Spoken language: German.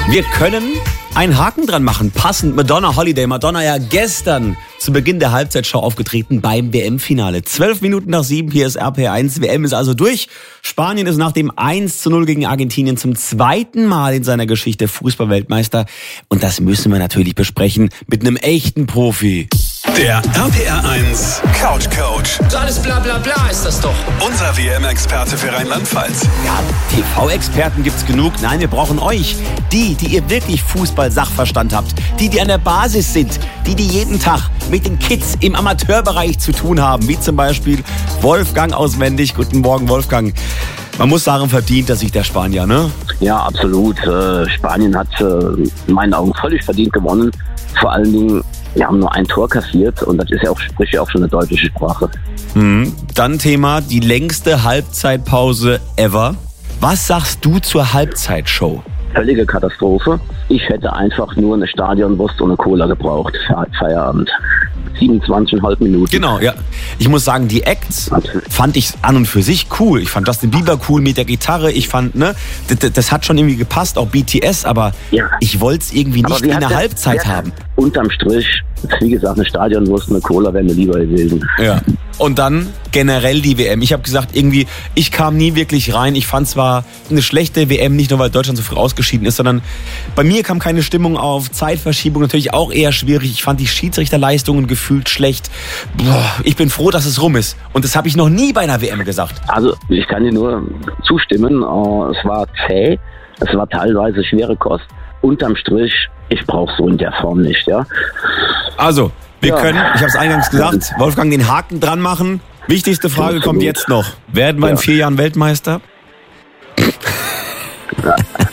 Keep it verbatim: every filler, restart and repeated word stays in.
Wir können einen Haken dran machen. Passend Madonna Holiday. Madonna ja gestern zu Beginn der Halbzeitshow aufgetreten beim W M-Finale. Zwölf Minuten nach sieben, hier ist R P eins. W M ist also durch. Spanien ist nach dem eins zu null gegen Argentinien zum zweiten Mal in seiner Geschichte Fußball-Weltmeister. Und das müssen wir natürlich besprechen mit einem echten Profi. Der R P R eins Couch Coach. So alles bla bla bla ist das doch. Unser W M-Experte für Rheinland-Pfalz. Ja, T V-Experten gibt's genug. Nein, wir brauchen euch. Die, die ihr wirklich Fußball-Sachverstand habt. Die, die an der Basis sind. Die, die jeden Tag mit den Kids im Amateurbereich zu tun haben. Wie zum Beispiel Wolfgang auswendig. Guten Morgen, Wolfgang. Man muss sagen, verdient er sich der Spanier, ne? Ja, absolut. Äh, Spanien hat äh, in meinen Augen völlig verdient gewonnen. Vor allen Dingen, wir haben nur ein Tor kassiert und das ist ja auch, spricht ja auch schon eine deutliche Sprache. Mhm. Dann Thema, die längste Halbzeitpause ever. Was sagst du zur Halbzeitshow? Völlige Katastrophe. Ich hätte einfach nur eine Stadionwurst und eine Cola gebraucht für Feierabend. siebenundzwanzig Komma fünf Minuten. Genau, ja. Ich muss sagen, die Acts fand ich an und für sich cool. Ich fand Justin Bieber cool mit der Gitarre. Ich fand, ne, das, das hat schon irgendwie gepasst, auch B T S, aber ja. ich wollte es irgendwie nicht in der der, Halbzeit der, haben. Unterm Strich, wie gesagt, eine Stadionwurst und eine Cola wäre mir lieber gewesen. Ja. Und dann generell die W M. Ich habe gesagt, irgendwie, ich kam nie wirklich rein. Ich fand zwar eine schlechte W M, nicht nur weil Deutschland so früh ausgeschieden ist, sondern bei mir kam keine Stimmung auf. Zeitverschiebung natürlich auch eher schwierig. Ich fand die Schiedsrichterleistungen gefühlt schlecht. Boah, ich bin froh, dass es rum ist. Und das habe ich noch nie bei einer W M gesagt. Also ich kann dir nur zustimmen. Es war zäh, es war teilweise schwere Kost. Unterm Strich, ich brauche so in der Form nicht, ja. Also, wir ja. können, ich habe es eingangs gesagt, Wolfgang, den Haken dran machen. Wichtigste Frage kommt jetzt noch. Werden wir in vier Jahren Weltmeister? Ja.